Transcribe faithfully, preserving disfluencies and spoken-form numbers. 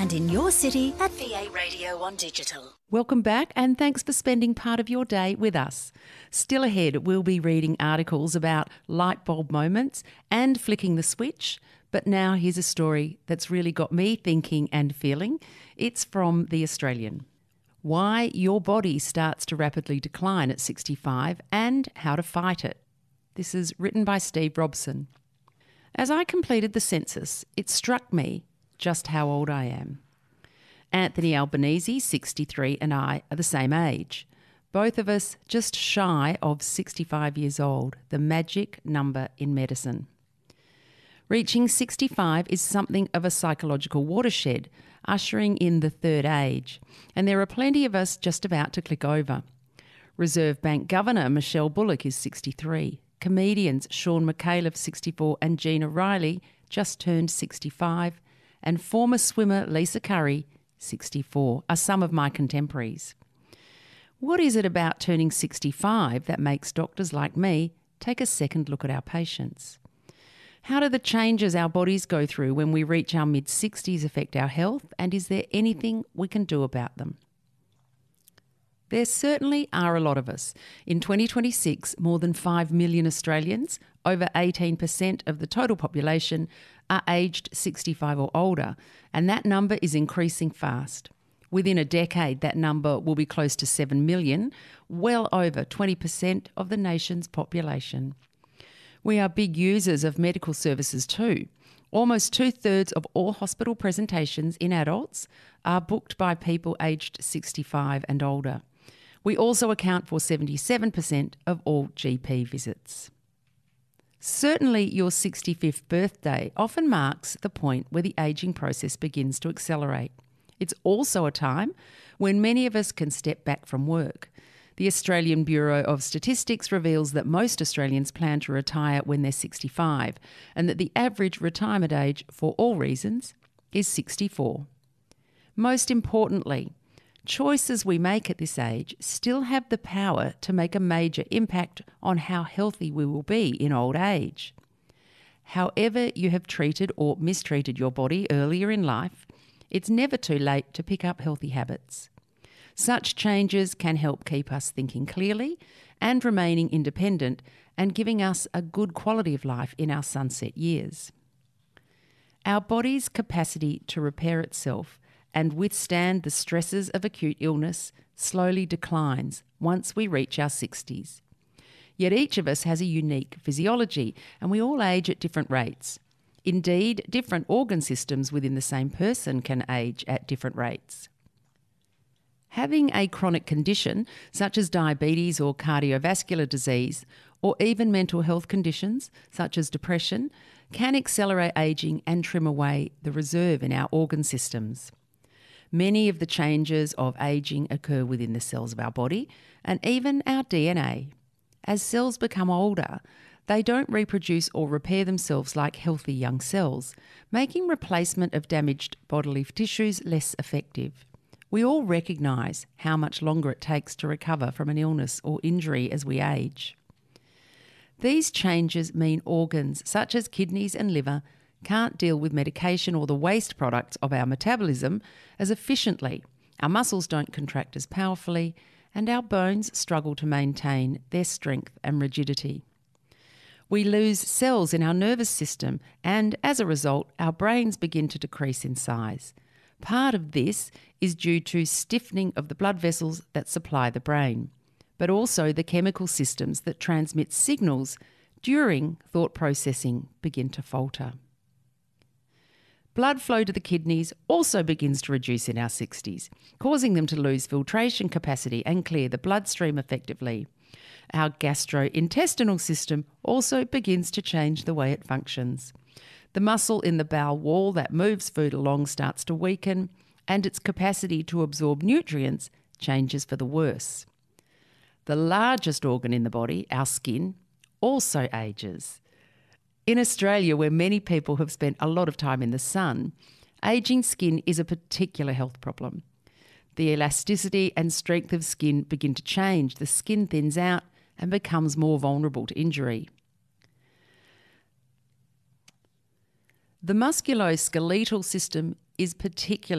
and in your city at V A Radio on digital. Welcome back, and thanks for spending part of your day with us. Still ahead, we'll be reading articles about light bulb moments and flicking the switch. But now here's a story that's really got me thinking and feeling. It's from The Australian. Why your body starts to rapidly decline at sixty-five and how to fight it. This is written by Steve Robson. As I completed the census, it struck me just how old I am. Anthony Albanese, sixty-three, and I are the same age. Both of us just shy of sixty-five years old, the magic number in medicine. Reaching sixty-five is something of a psychological watershed, ushering in the third age, and there are plenty of us just about to click over. Reserve Bank Governor Michelle Bullock is sixty-three. Comedians Sean McAuliffe, sixty-four, and Gina Riley just turned sixty-five, and former swimmer Lisa Curry, sixty-four, are some of my contemporaries. What is it about turning sixty-five that makes doctors like me take a second look at our patients? How do the changes our bodies go through when we reach our mid-sixties affect our health, and is there anything we can do about them? There certainly are a lot of us. In twenty twenty-six, more than five million Australians, over eighteen percent of the total population, are aged sixty-five or older, and that number is increasing fast. Within a decade, that number will be close to seven million, well over twenty percent of the nation's population. We are big users of medical services too. Almost two-thirds of all hospital presentations in adults are booked by people aged sixty-five and older. We also account for seventy-seven percent of all G P visits. Certainly your sixty-fifth birthday often marks the point where the ageing process begins to accelerate. It's also a time when many of us can step back from work. The Australian Bureau of Statistics reveals that most Australians plan to retire when they're sixty-five, and that the average retirement age for all reasons is sixty-four. Most importantly, choices we make at this age still have the power to make a major impact on how healthy we will be in old age. However you have treated or mistreated your body earlier in life, it's never too late to pick up healthy habits. Such changes can help keep us thinking clearly and remaining independent and giving us a good quality of life in our sunset years. Our body's capacity to repair itself and withstand the stresses of acute illness slowly declines once we reach our sixties. Yet each of us has a unique physiology, and we all age at different rates. Indeed, different organ systems within the same person can age at different rates. Having a chronic condition, such as diabetes or cardiovascular disease, or even mental health conditions, such as depression, can accelerate ageing and trim away the reserve in our organ systems. Many of the changes of ageing occur within the cells of our body and even our D N A. As cells become older, they don't reproduce or repair themselves like healthy young cells, making replacement of damaged bodily tissues less effective. We all recognise how much longer it takes to recover from an illness or injury as we age. These changes mean organs such as kidneys and liver can't deal with medication or the waste products of our metabolism as efficiently. Our muscles don't contract as powerfully, and our bones struggle to maintain their strength and rigidity. We lose cells in our nervous system, and as a result, our brains begin to decrease in size. Part of this is due to stiffening of the blood vessels that supply the brain, but also the chemical systems that transmit signals during thought processing begin to falter. Blood flow to the kidneys also begins to reduce in our sixties, causing them to lose filtration capacity and clear the bloodstream effectively. Our gastrointestinal system also begins to change the way it functions. The muscle in the bowel wall that moves food along starts to weaken, and its capacity to absorb nutrients changes for the worse. The largest organ in the body, our skin, also ages. In Australia, where many people have spent a lot of time in the sun, ageing skin is a particular health problem. The elasticity and strength of skin begin to change. The skin thins out and becomes more vulnerable to injury. The musculoskeletal system is particularly